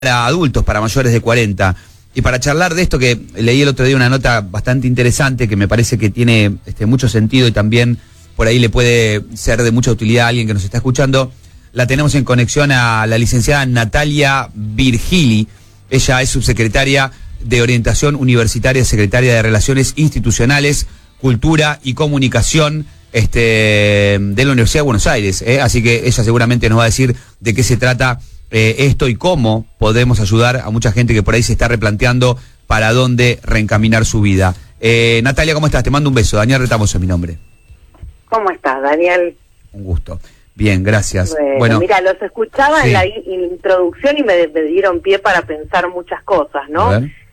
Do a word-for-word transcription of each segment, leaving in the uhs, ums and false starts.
para adultos, para mayores de cuarenta. Y para charlar de esto, que leí el otro día una nota bastante interesante que me parece que tiene este, mucho sentido y también por ahí le puede ser de mucha utilidad a alguien que nos está escuchando, la tenemos en conexión a la licenciada Natalia Virgili. Ella es subsecretaria de Orientación Universitaria, secretaria de Relaciones Institucionales, Cultura y Comunicación este, de la Universidad de Buenos Aires. ¿eh? Así que ella seguramente nos va a decir de qué se trata Eh, esto y cómo podemos ayudar a mucha gente que por ahí se está replanteando para dónde reencaminar su vida. Eh, Natalia, ¿cómo estás? Te mando un beso. Daniel Retamoso es mi nombre. ¿Cómo estás, Daniel? Un gusto. Bien, gracias. Bueno, bueno mira, los escuchaba sí. en la in introducción y me, me dieron pie para pensar muchas cosas, ¿no?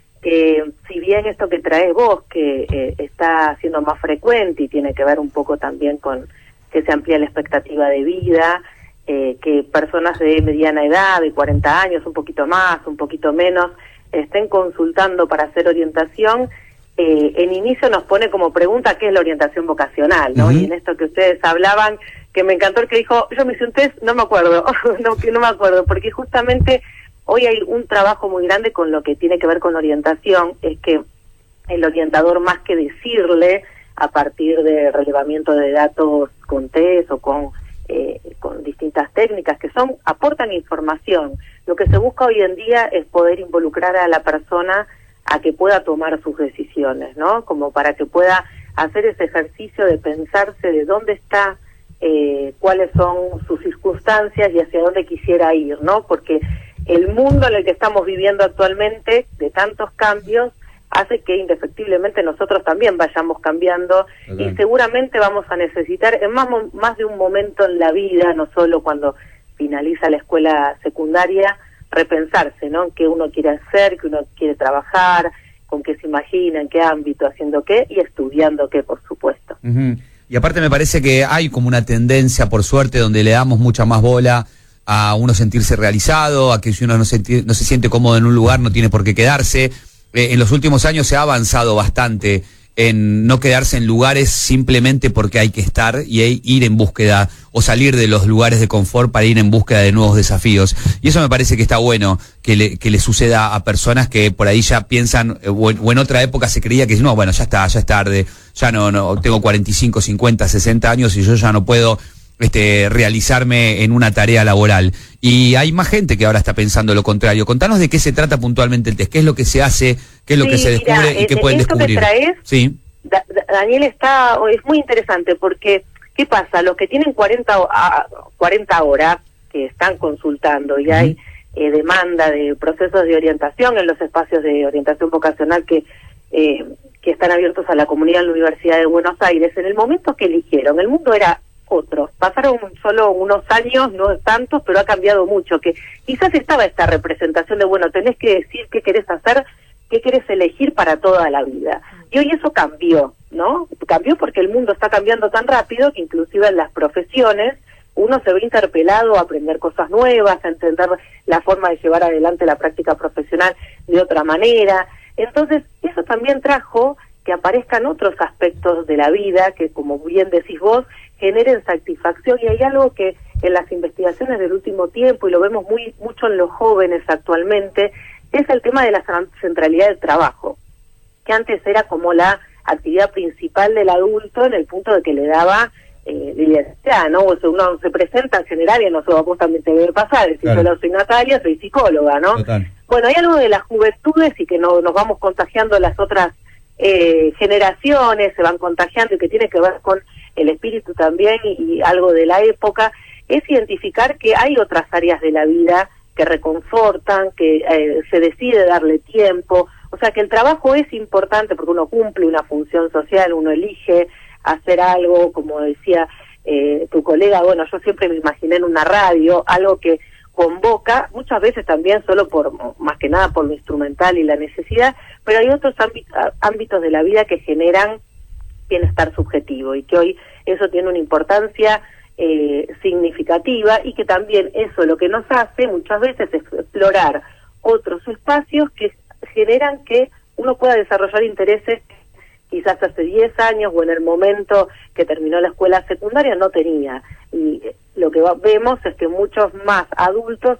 Que si bien esto que traes vos, que eh, está siendo más frecuente y tiene que ver un poco también con que se amplía la expectativa de vida, Eh, que personas de mediana edad, de cuarenta años, un poquito más, un poquito menos, estén consultando para hacer orientación, eh, en inicio nos pone como pregunta qué es la orientación vocacional, ¿no? Uh-huh. Y en esto que ustedes hablaban, que me encantó el que dijo, yo me hice un test, no me acuerdo, no, que no me acuerdo, porque justamente hoy hay un trabajo muy grande con lo que tiene que ver con orientación, es que el orientador, más que decirle a partir de relevamiento de datos con test o con Eh, con distintas técnicas que son, aportan información. Lo que se busca hoy en día es poder involucrar a la persona a que pueda tomar sus decisiones, ¿no? Como para que pueda hacer ese ejercicio de pensarse de dónde está, eh, cuáles son sus circunstancias y hacia dónde quisiera ir, ¿no? Porque el mundo en el que estamos viviendo actualmente, de tantos cambios, hace que indefectiblemente nosotros también vayamos cambiando. Okay. Y seguramente vamos a necesitar en más, más de un momento en la vida, no solo cuando finaliza la escuela secundaria, repensarse, ¿no? En qué uno quiere hacer, qué uno quiere trabajar, con qué se imagina, en qué ámbito, haciendo qué y estudiando qué, por supuesto. Uh-huh. Y aparte me parece que hay como una tendencia, por suerte, donde le damos mucha más bola a uno sentirse realizado, a que si uno no se, no se siente cómodo en un lugar no tiene por qué quedarse. Eh, en los últimos años se ha avanzado bastante en no quedarse en lugares simplemente porque hay que estar y ir en búsqueda o salir de los lugares de confort para ir en búsqueda de nuevos desafíos. Y eso me parece que está bueno que le, que le suceda a personas que por ahí ya piensan, eh, o, en, o en otra época se creía que no, bueno, ya está, ya es tarde, ya no, no tengo cuarenta y cinco, cincuenta, sesenta años y yo ya no puedo este, realizarme en una tarea laboral. Y hay más gente que ahora está pensando lo contrario. Contanos de qué se trata puntualmente el test, qué es lo que se hace, qué es lo sí, que se descubre mira, y qué eh, pueden descubrir. Que traes, sí. Da, Daniel, está es muy interesante porque, ¿qué pasa? Los que tienen cuarenta, cuarenta horas, que están consultando y uh-huh. hay eh, demanda de procesos de orientación en los espacios de orientación vocacional que, eh, que están abiertos a la comunidad en la Universidad de Buenos Aires, en el momento que eligieron, el mundo era otros. Pasaron solo unos años, no tantos, pero ha cambiado mucho, que quizás estaba esta representación de, bueno, tenés que decir qué querés hacer, qué querés elegir para toda la vida. Y hoy eso cambió, ¿no? Cambió porque el mundo está cambiando tan rápido que inclusive en las profesiones uno se ve interpelado a aprender cosas nuevas, a entender la forma de llevar adelante la práctica profesional de otra manera. Entonces, eso también trajo que aparezcan otros aspectos de la vida que, como bien decís vos, generen satisfacción. Y hay algo que en las investigaciones del último tiempo, y lo vemos muy mucho en los jóvenes actualmente, es el tema de la centralidad del trabajo, que antes era como la actividad principal del adulto en el punto de que le daba eh, libertad, ¿no? O sea, uno se presenta en general, y no sé, vos también te debe pasar, decir, claro. Yo soy Natalia, soy psicóloga, ¿no? Total. Bueno, hay algo de las juventudes y que no, nos vamos contagiando las otras eh, generaciones, se van contagiando y que tiene que ver con el espíritu también y, y algo de la época, es identificar que hay otras áreas de la vida que reconfortan, que eh, se decide darle tiempo, o sea que el trabajo es importante porque uno cumple una función social, uno elige hacer algo, como decía eh, tu colega, bueno, yo siempre me imaginé en una radio, algo que convoca, muchas veces también solo por, más que nada por lo instrumental y la necesidad, pero hay otros ámbitos de la vida que generan bienestar subjetivo y que hoy eso tiene una importancia eh, significativa y que también eso lo que nos hace muchas veces es explorar otros espacios que generan que uno pueda desarrollar intereses quizás hace diez años o en el momento que terminó la escuela secundaria no tenía. Y lo que vemos es que muchos más adultos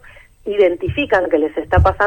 identifican que les está pasando